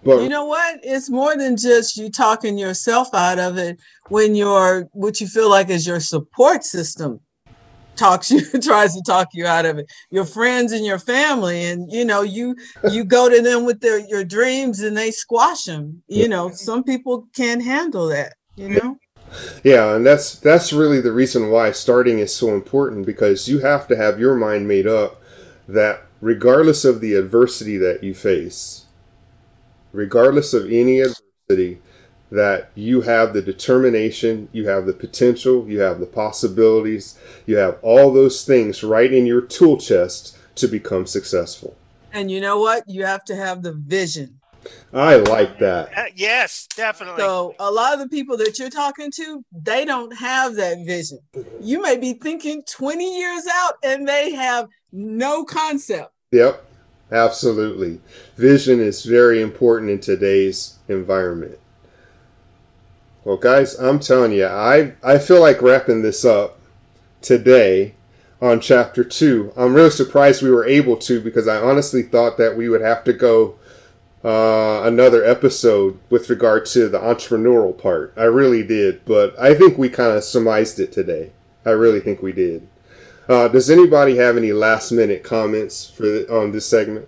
But You know what? It's more than just you talking yourself out of it when what you feel like is your support system talks you tries to talk you out of it. Your friends and your family, and you go to them with your dreams and they squash them. Some people can't handle that. yeah, and that's really the reason why starting is so important, because you have to have your mind made up that regardless of the adversity that you face, regardless of any adversity, that you have the determination, you have the potential, you have the possibilities, you have all those things right in your tool chest to become successful. And you know what? You have to have the vision. I like that. Yes, definitely. So a lot of the people that you're talking to, they don't have that vision. You may be thinking 20 years out and they have no concept. Yep, absolutely. Vision is very important in today's environment. Well, guys, I'm telling you, I feel like wrapping this up today on Chapter 2. I'm really surprised we were able to, because I honestly thought that we would have to go another episode with regard to the entrepreneurial part. I really did, but I think we kind of surmised it today. I really think we did. Does anybody have any last-minute comments on this segment?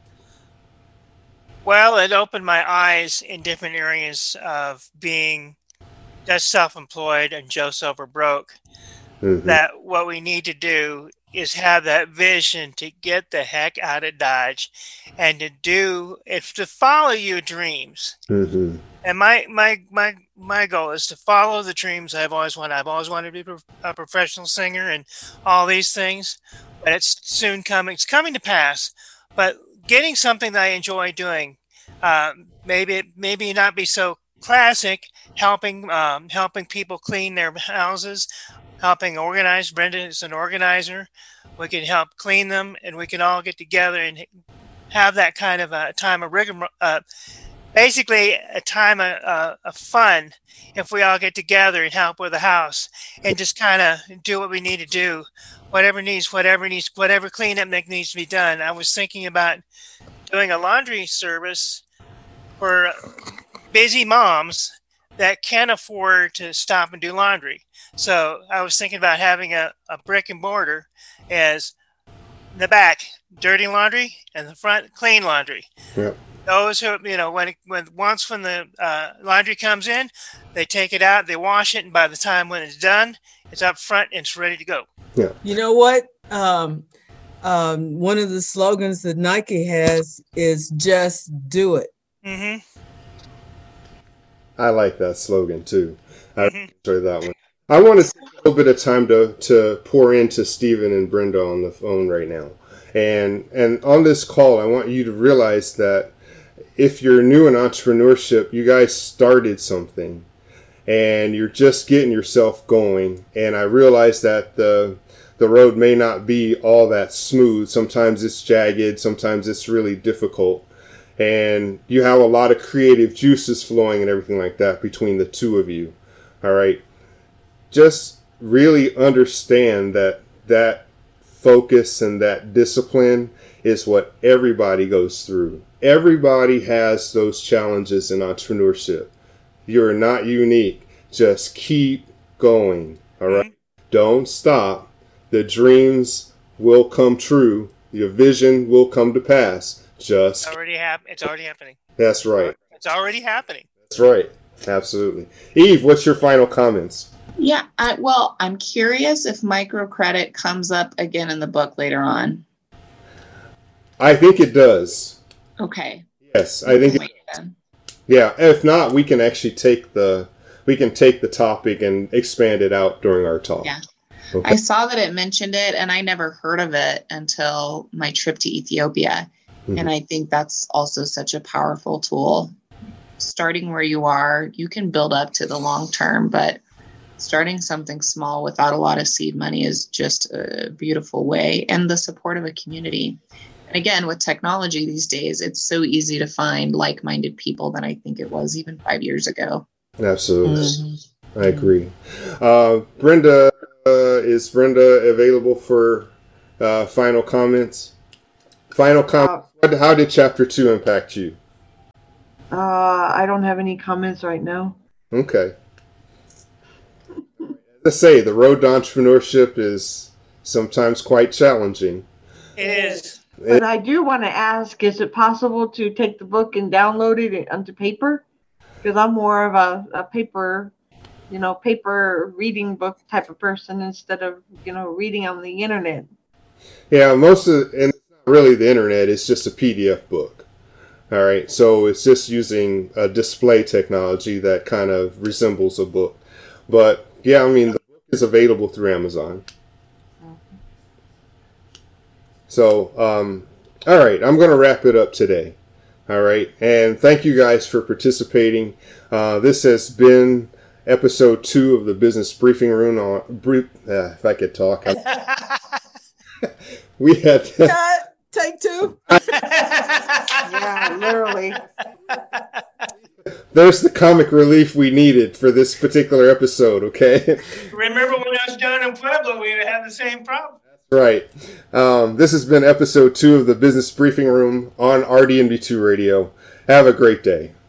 Well, it opened my eyes in different areas of being just self-employed and just over broke. Mm-hmm. That what we need to do is have that vision to get the heck out of Dodge and to follow your dreams. Mm-hmm. And my goal is to follow the dreams I've always wanted. I've always wanted to be a professional singer and all these things, but it's soon coming. It's coming to pass, but getting something that I enjoy doing, maybe not be so classic, helping people clean their houses, helping organize. Brenda is an organizer. We can help clean them, and we can all get together and have that kind of a time of rigor. Basically, a time of fun if we all get together and help with the house and just kind of do what we need to do, whatever cleanup that needs to be done. I was thinking about doing a laundry service for busy moms that can't afford to stop and do laundry. So I was thinking about having a brick and mortar as the back, dirty laundry, and the front, clean laundry. Yep. Those who, when the laundry comes in, they take it out, they wash it, and by the time when it's done, it's up front and it's ready to go. Yeah. You know what? One of the slogans that Nike has is "Just do it." Mm-hmm. I like that slogan too. I enjoy that one. I want to take a little bit of time to pour into Stephen and Brenda on the phone right now. And on this call, I want you to realize that if you're new in entrepreneurship, you guys started something and you're just getting yourself going. And I realize that the road may not be all that smooth. Sometimes it's jagged. Sometimes it's really difficult. And you have a lot of creative juices flowing and everything like that between the two of you. All right. Just really understand that focus and that discipline is what everybody goes through. Everybody has those challenges in entrepreneurship. You're not unique. Just keep going. All right. Mm-hmm. Don't stop. The dreams will come true. Your vision will come to pass. It's already happening. That's right. It's already happening. That's right. Absolutely. Eve, what's your final comments? Yeah, I'm curious if microcredit comes up again in the book later on. I think it does. Okay. Yes, I think it does. Yeah, if not, we can actually take the topic and expand it out during our talk. Yeah. Okay. I saw that it mentioned it, and I never heard of it until my trip to Ethiopia. Mm-hmm. And I think that's also such a powerful tool. Starting where you are, you can build up to the long term, but starting something small without a lot of seed money is just a beautiful way, and the support of a community. And again, with technology these days, it's so easy to find like-minded people than I think it was even 5 years ago. Absolutely. Mm-hmm. I agree. Brenda, is Brenda available for final comments? How did Chapter 2 impact you? I don't have any comments right now. Okay. As I say, the road to entrepreneurship is sometimes quite challenging. It is. But I do want to ask, is it possible to take the book and download it onto paper? Because I'm more of a paper, paper reading book type of person instead of, reading on the internet. Yeah, and it's not really the internet, it's just a PDF book. All right, so it's just using a display technology that kind of resembles a book. But yeah, I mean, the book is available through Amazon. So, all right, I'm going to wrap it up today. All right, and thank you guys for participating. This has been episode 2 of the Business Briefing Room. If I could talk. We had take 2. Yeah, literally. There's the comic relief we needed for this particular episode, okay? Remember when I was down in Pueblo, we had the same problem. Right. This has been episode 2 of the Business Briefing Room on RDNB2 Radio. Have a great day.